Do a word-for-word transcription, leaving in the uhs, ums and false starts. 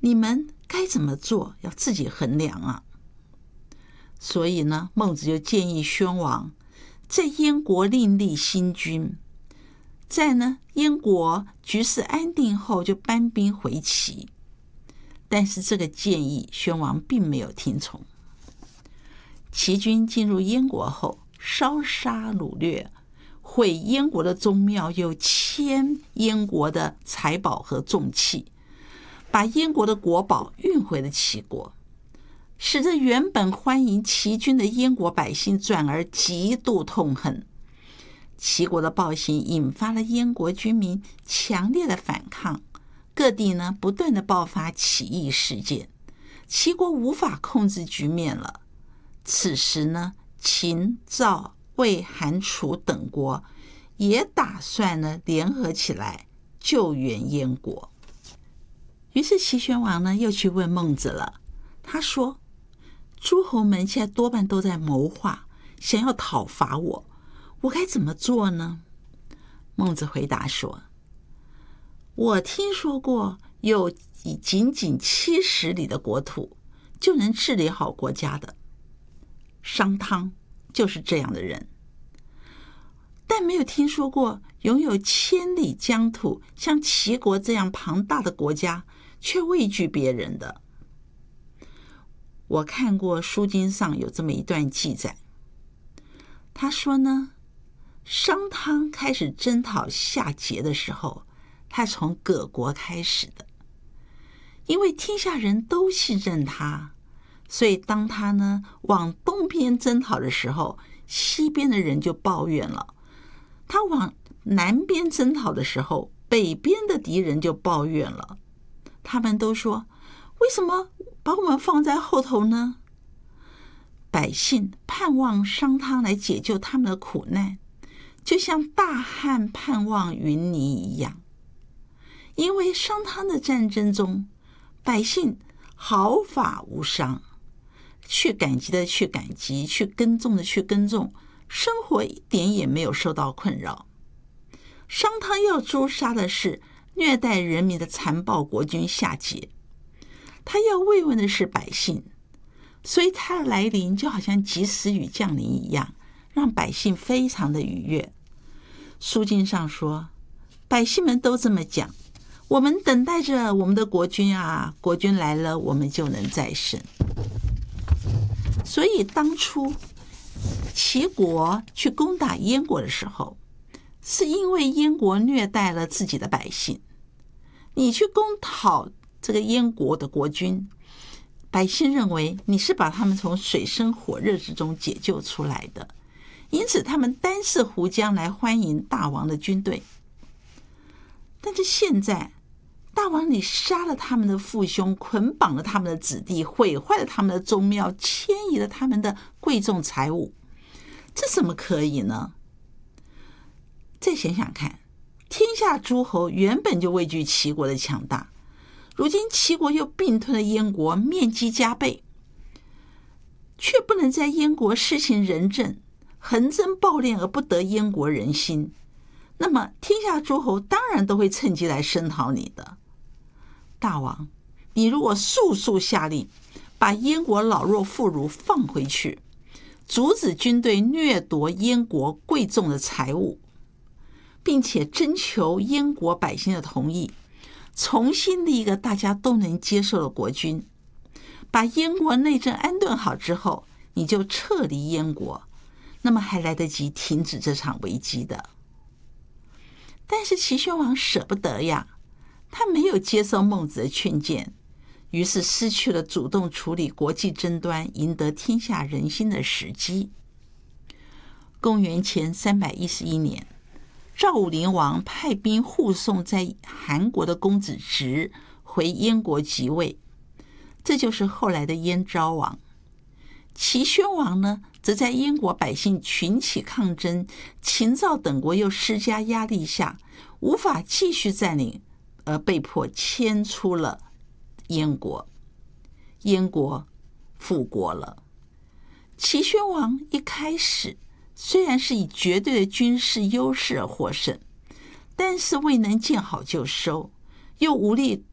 你们该怎么做，要自己衡量啊。所以呢，孟子就建议宣王在燕国另立新君，在呢燕国局势安定后就班兵回齐。但是这个建议宣王并没有听从。齐军进入燕国后，烧杀掳掠，毁燕国的宗庙，又迁燕国的财宝和重器，把燕国的国宝运回了齐国，使得原本欢迎齐军的燕国百姓转而极度痛恨。齐国的暴行引发了燕国军民强烈的反抗，各地呢不断的爆发起义事件，齐国无法控制局面了。此时呢，秦、赵、魏、韩、楚等国也打算呢联合起来救援燕国。于是齐宣王呢又去问孟子了，他说：诸侯们现在多半都在谋划，想要讨伐我，我该怎么做呢？孟子回答说：我听说过有以仅仅七十里的国土就能治理好国家的，商汤就是这样的人，但没有听说过拥有千里疆土像齐国这样庞大的国家却畏惧别人的。我看过书经上有这么一段记载，他说呢，商汤开始征讨夏桀的时候，他从葛国开始的，因为天下人都信任他，所以当他呢往东边征讨的时候，西边的人就抱怨了；他往南边征讨的时候，北边的敌人就抱怨了。他们都说：为什么把我们放在后头呢？百姓盼望商汤来解救他们的苦难，就像大旱盼望云霓一样。因为商汤的战争中，百姓毫发无伤，去赶集的去赶集，去耕种的去耕种，生活一点也没有受到困扰。商汤要诛杀的是虐待人民的残暴国君夏桀，他要慰问的是百姓，所以他的来临就好像及时雨降临一样，让百姓非常的愉悦。书经上说，百姓们都这么讲，我们等待着我们的国君啊，国君来了，我们就能再生。所以当初齐国去攻打燕国的时候，是因为燕国虐待了自己的百姓。你去攻讨这个燕国的国君，百姓认为你是把他们从水深火热之中解救出来的，因此他们单是湖江来欢迎大王的军队。但是现在大王你杀了他们的父兄，捆绑了他们的子弟，毁坏了他们的宗庙，迁移了他们的贵重财物，这怎么可以呢？再想想看，天下诸侯原本就畏惧齐国的强大，如今齐国又并吞了燕国，面积加倍，却不能在燕国施行仁政，横征暴敛而不得燕国人心，那么天下诸侯当然都会趁机来声讨你的。大王，你如果速速下令把燕国老弱妇孺放回去，阻止军队掠夺燕国贵重的财物，并且征求燕国百姓的同意，重新立一个大家都能接受的国君，把燕国内政安顿好之后，你就撤离燕国，那么还来得及停止这场危机的。但是齐宣王舍不得呀，他没有接受孟子的劝谏，于是失去了主动处理国际争端、赢得天下人心的时机。公元前三百一十一年，赵武灵王派兵护送在韩国的公子直回燕国即位，这就是后来的燕昭王。齐宣王呢，则在燕国百姓群起抗争，秦赵等国又施加压力下，无法继续占领，而被迫迁出了燕国。燕国复国了。齐宣王一开始虽然是以绝对的军事优势而获胜，但是未能见好就收，又无力